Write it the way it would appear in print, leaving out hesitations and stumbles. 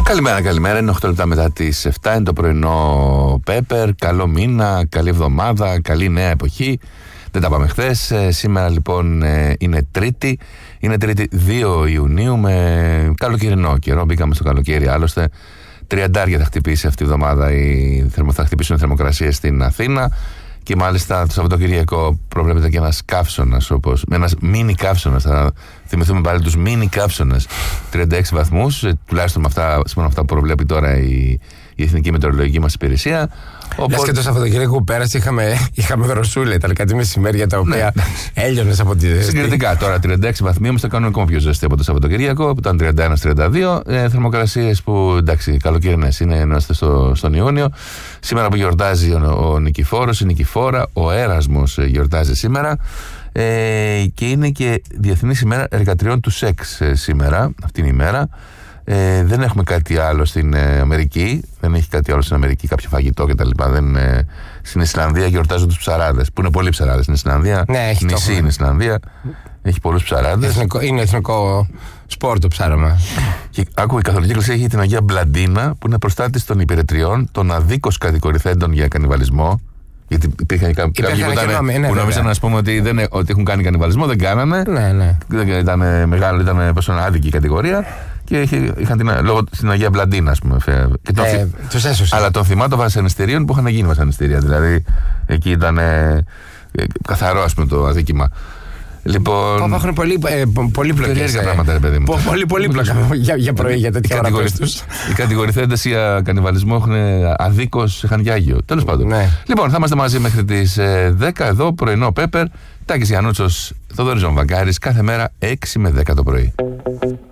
Καλημέρα. Είναι 8 λεπτά μετά τις 7. Είναι το πρωινό Πέπερ. Καλό μήνα, καλή εβδομάδα, καλή νέα εποχή. Δεν τα πάμε χθες. Σήμερα λοιπόν είναι Τρίτη. Είναι Τρίτη 2 Ιουνίου με καλοκαιρινό καιρό. Μπήκαμε στο καλοκαίρι άλλωστε. 30 θα χτυπήσει αυτή τη εβδομάδα. Θα χτυπήσουν οι θερμοκρασίες στην Αθήνα. Και μάλιστα το Σαββατοκυριακό προβλέπεται και ένας καύσωνας, ένας μίνι καύσωνας. Θα θυμηθούμε πάλι τους μίνι καύσωνες. 36 βαθμούς, τουλάχιστον σύμφωνα με αυτά που προβλέπει τώρα η Εθνική Μετεωρολογική μας Υπηρεσία. Λες και το Σαββατοκύριακο που πέρασε είχαμε δροσούλα, ήταν κάτι μεσημέρια τα οποία έλειωνες από τη ζέστη. Συγκριτικά τώρα 36 βαθμοί, όμως θα κάνουν ακόμα πιο ζεστή από το Σαββατοκύριακο που ήταν 31-32. Θερμοκρασίες που εντάξει, καλοκαιρινές είναι ενώ είστε στον Ιούνιο. Σήμερα που γιορτάζει ο Νικηφόρος, η Νικηφόρα, ο Έρασμος γιορτάζει σήμερα. Και είναι και Διεθνής ημέρα εργατριών του σεξ σήμερα, αυτήν η ημέρα. Δεν έχουμε κάτι άλλο στην Αμερική. Δεν έχει κάτι άλλο στην Αμερική, κάποιο φαγητό κτλ. Στην Ισλανδία γιορτάζουν τους ψαράδες, που είναι πολλοί ψαράδες στην Ισλανδία. Ναι, έχει νησί είναι η Ισλανδία. Έχει πολλούς ψαράδες. Είναι εθνικό σπορ το ψάραμα. Και άκου, η Καθολική Εκκλησία έχει την Αγία Μπλαντίνα, που είναι προστάτης των υπηρετριών, των αδίκως κατηγορηθέντων για κανιβαλισμό. Γιατί υπήρχαν κάποιοι που νομίζαν να πούμε ότι έχουν κάνει κανιβαλισμό, δεν κάνανε. Ναι. Ήταν μεγάλο, ήταν άδικη η κατηγορία. Και είχαν λόγω στην Αγία Μπλαντίνα, ας πούμε. Τους έσωσε. Αλλά των θυμάτων βασανιστήριων που είχαν γίνει βασανιστήρια. Δηλαδή εκεί ήταν καθαρό, ας πούμε, το αδίκημα. Λοιπόν. Έχουν πολύπλοκες πράγματα, ρε παιδί μου. Πολύ πολύπλοκα για πρωί, για τέτοια ώρα. Οι κατηγορηθέντες για κανιβαλισμό έχουν αδίκως χανιάγιο. Τέλος πάντων. Ναι. Λοιπόν, θα είμαστε μαζί μέχρι τις 10 εδώ, πρωινό Πέπερ. Τάκης Γιαννούτσος, Θοδωρής Βαμβαγκάρης, κάθε μέρα 6 με 10 το πρωί.